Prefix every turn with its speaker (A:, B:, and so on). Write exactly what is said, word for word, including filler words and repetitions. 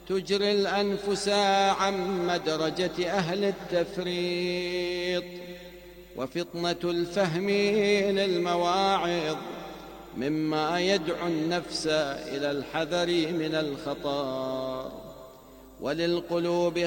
A: تجري الأنفس عن مدرجة أهل التفريط، وفطنة الفهم للمواعظ مما يدعو النفس إلى الحذر من الخطر، وللقلوب